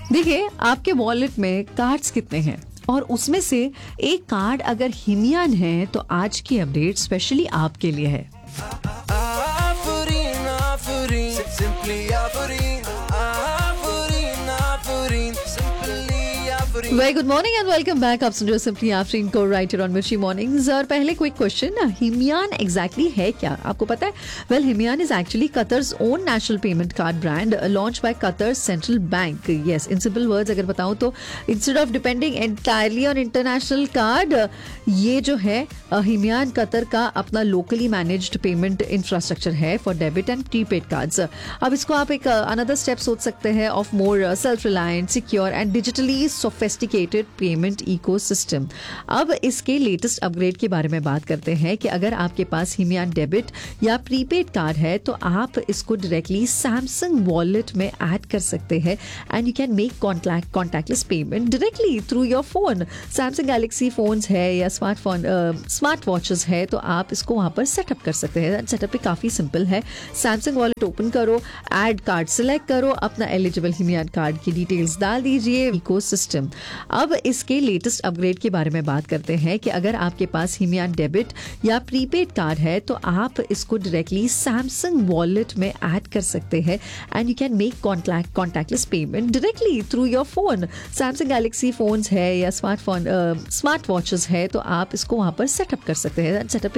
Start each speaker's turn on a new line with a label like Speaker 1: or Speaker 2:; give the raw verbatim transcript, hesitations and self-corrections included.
Speaker 1: देखिए, आपके वॉलेट में कार्ड्स कितने हैं और उसमें से एक कार्ड अगर हिमियन है तो आज की अपडेट स्पेशली आपके लिए है।
Speaker 2: Afurin, Afurin, simply Afurin, Afurin, Afurin, simply Afurin.
Speaker 1: Very good morning and welcome back. आप सुन रहे हो सिंपली आफरीन को राइटर ऑन मिर्ची मॉर्निंग्स। और पहले क्विक क्वेश्चन, हिमियन एग्जैक्टली है क्या, आपको पता है? Well, हिमियन is actually Qatar's own national payment card brand launch by Qatar central bank. Yes, in simple words अगर बताऊं तो instead of depending entirely on international card, ये जो है हिमियन कतर का अपना लोकली मैनेज्ड पेमेंट इंफ्रास्ट्रक्चर है for debit and prepaid cards. अब इसको आप एक अनदर स्टेप सोच सकते हैं of more self reliant, secure and digitally sophisticated payment ecosystem. अब इसके लेटेस्ट अपग्रेड के बारे में बात करते हैं कि अगर आपके पास हिमियन डेबिट या प्रीपेड कार्ड है तो आप इसको डायरेक्टली सैमसंग वॉलेट में ऐड कर सकते हैं and you can make contact contactless payment directly through your phone. Samsung Galaxy phones है या स्मार्टफोन स्मार्ट वॉचेस है तो आप इसको वहां पर सेटअप कर सकते हैं। सेटअप भी काफी सिंपल है। सैमसंग वॉलेट ओपन करो, ऐड कार्ड सिलेक्ट करो, अपना एलिजिबल हिमियन कार्ड की डिटेल्स डाल दीजिए, इकोसिस्टम। अब इसके लेटेस्ट अपग्रेड के बारे में बात करते हैं कि अगर आपके पास हिमियन डेबिट या प्रीपेड कार्ड है तो आप इसको डायरेक्टली सैमसंग वॉलेट में ऐड कर सकते हैं and you can make contact contactless payment directly through your phone. Samsung Galaxy phones है या स्मार्टफोन स्मार्ट वॉचेस है तो आप इसको वहां पर सेटअप कर सकते हैं। सेटअप